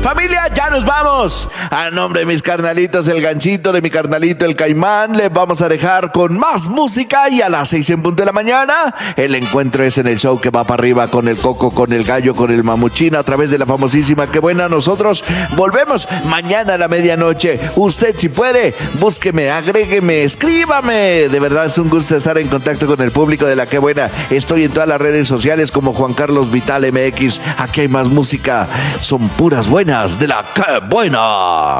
Familia, ya nos vamos. A nombre de mis carnalitos el Ganchito, de mi carnalito el Caimán, les vamos a dejar con más música y a las 6 en punto de la mañana el encuentro es en el show que va para arriba con el Coco, con el Gallo, con el Mamuchín a través de la famosísima Qué Buena. Nosotros volvemos mañana a la medianoche. Usted si puede, búsqueme, agrégueme, escríbame. De verdad es un gusto estar en contacto con el público de la Qué Buena. Estoy en todas las redes sociales como Juan Carlos Vital MX. Aquí hay más música. Son puras buenas de la Qué Buena.